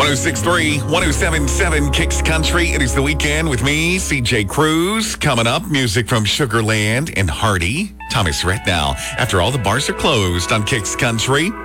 106.3, 107.7 Kicks Country. It is the weekend with me, CJ Cruz. Coming up, music from Sugarland and Hardy. Thomas Rhett now. After all the bars are closed on Kicks Country.